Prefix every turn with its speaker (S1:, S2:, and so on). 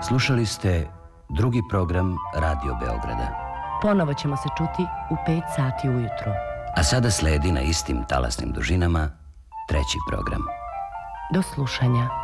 S1: Slušali ste drugi program Radio Beograda.
S2: Ponovo ćemo se čuti u 5 sati ujutro.
S1: A sada sledi na istim talasnim dužinama treći program.
S2: Do slušanja.